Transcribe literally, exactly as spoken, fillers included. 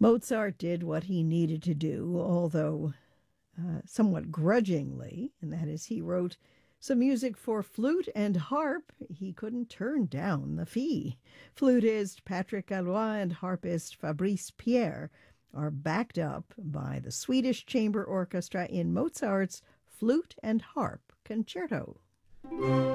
Mozart did what he needed to do, although uh, somewhat grudgingly, and that is, he wrote some music for flute and harp. He couldn't turn down the fee. Flutist Patrick Gallois and harpist Fabrice Pierre are backed up by the Swedish Chamber Orchestra in Mozart's Flute and Harp Concerto.